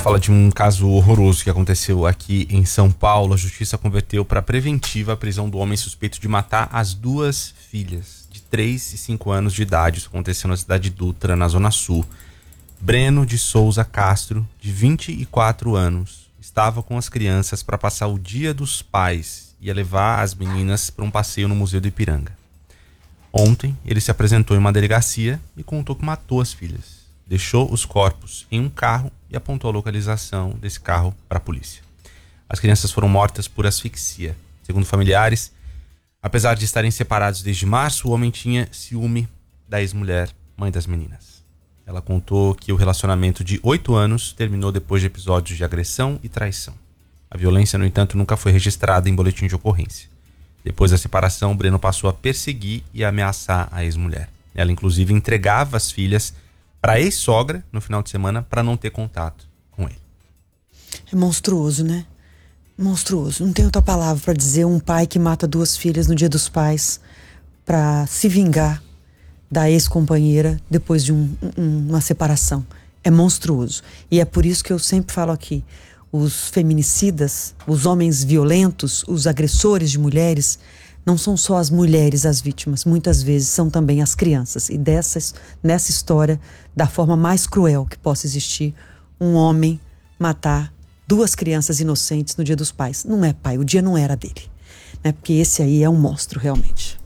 fala de um caso horroroso que aconteceu aqui em São Paulo. A justiça converteu para preventiva a prisão do homem suspeito de matar as duas filhas de 3 e 5 anos de idade. Isso aconteceu na cidade de Dutra, na Zona Sul. Breno de Souza Castro, de 24 anos, estava com as crianças para passar o Dia dos Pais e ia levar as meninas para um passeio no Museu do Ipiranga. Ontem, ele se apresentou em uma delegacia e contou que matou as filhas. Deixou os corpos em um carro e apontou a localização desse carro para a polícia. As crianças foram mortas por asfixia. Segundo familiares, apesar de estarem separados desde março, o homem tinha ciúme da ex-mulher, mãe das meninas. Ela contou que o relacionamento de 8 anos terminou depois de episódios de agressão e traição. A violência, no entanto, nunca foi registrada em boletim de ocorrência. Depois da separação, Breno passou a perseguir e ameaçar a ex-mulher. Ela, inclusive, entregava as filhas para a ex-sogra no final de semana para não ter contato com ele. É monstruoso, né? Monstruoso. Não tem outra palavra para dizer um pai que mata 2 filhas no Dia dos Pais para se vingar da ex-companheira depois de uma separação. É monstruoso. E é por isso que eu sempre falo aqui, os feminicidas, os homens violentos, os agressores de mulheres, não são só as mulheres as vítimas, muitas vezes são também as crianças. E nessa história, da forma mais cruel que possa existir, um homem matar 2 crianças inocentes no Dia dos Pais. Não é pai, o dia não era dele, né? Porque esse aí é um monstro, realmente.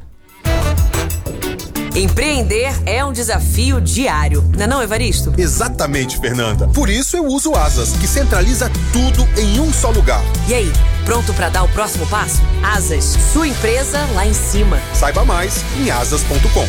Empreender é um desafio diário, não, Evaristo? Exatamente, Fernanda. Por isso eu uso o Asas, que centraliza tudo em um só lugar. E aí, pronto para dar o próximo passo? Asas, sua empresa lá em cima. Saiba mais em asas.com.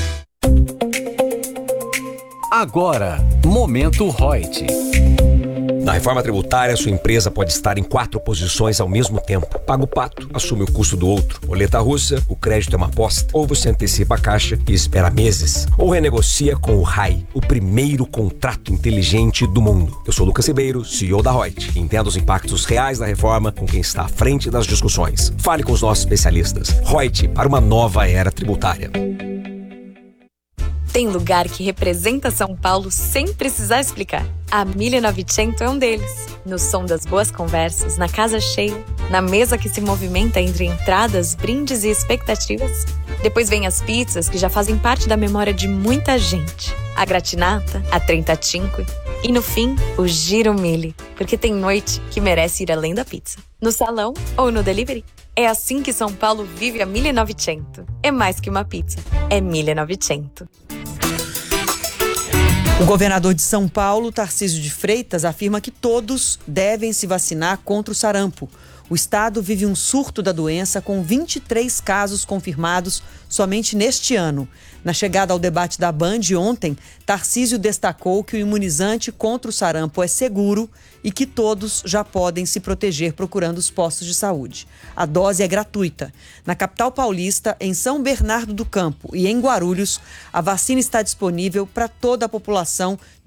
Agora, Momento Reut. Na reforma tributária, sua empresa pode estar em 4 posições ao mesmo tempo. Paga o pato, assume o custo do outro. Roleta russa, o crédito é uma aposta. Ou você antecipa a caixa e espera meses. Ou renegocia com o RAI, o primeiro contrato inteligente do mundo. Eu sou Lucas Ribeiro, CEO da Reut. Entenda os impactos reais da reforma com quem está à frente das discussões. Fale com os nossos especialistas. Reut, para uma nova era tributária. Tem lugar que representa São Paulo sem precisar explicar. A 1900 é um deles. No som das boas conversas, na casa cheia, na mesa que se movimenta entre entradas, brindes e expectativas. Depois vem as pizzas que já fazem parte da memória de muita gente. A gratinata, a 35 e no fim, o Giro Mille. Porque tem noite que merece ir além da pizza. No salão ou no delivery. É assim que São Paulo vive a 1900. É mais que uma pizza, é 1900. O governador de São Paulo, Tarcísio de Freitas, afirma que todos devem se vacinar contra o sarampo. O estado vive um surto da doença com 23 casos confirmados somente neste ano. Na chegada ao debate da Band ontem, Tarcísio destacou que o imunizante contra o sarampo é seguro e que todos já podem se proteger procurando os postos de saúde. A dose é gratuita. Na capital paulista, em São Bernardo do Campo e em Guarulhos, a vacina está disponível para toda a população